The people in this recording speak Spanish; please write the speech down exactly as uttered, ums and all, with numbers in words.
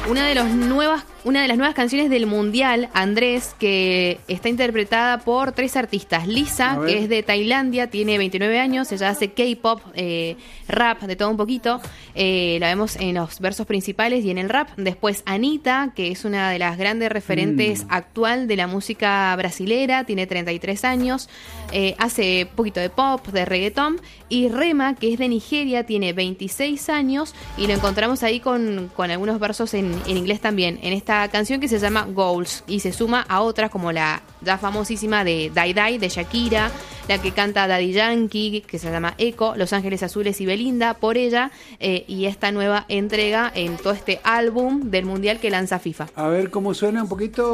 Una de, los nuevas, una de las nuevas canciones del Mundial, Andrés, que está interpretada por tres artistas. Lisa, que es de Tailandia, tiene veintinueve años, ella hace K-pop, eh, rap, de todo un poquito. Eh, la vemos en los versos principales y en el rap. Después Anitta, que es una de las grandes referentes mm. actual de la música brasilera, tiene treinta y tres años, eh, hace un poquito de pop, de reggaetón. Y Rema, que es de Nigeria, tiene veintiséis años y lo encontramos ahí con, con algunos versos en en inglés también, en esta canción que se llama Goals, y se suma a otras como la ya famosísima de Die Die de Shakira, la que canta Daddy Yankee, que se llama Echo, Los Ángeles Azules y Belinda, Por Ella, eh, y esta nueva entrega en todo este álbum del Mundial que lanza FIFA. A ver cómo suena un poquito.